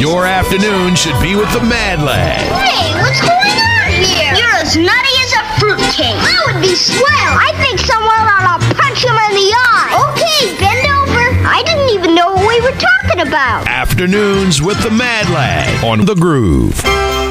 Your afternoon should be with the Mad Lad. Hey, what's going on here? You're as nutty as a fruitcake. That would be swell. I think someone ought to punch him in the eye. Okay, bend over. I didn't even know what we were talking about. Afternoons with the Mad Lad on The Groove.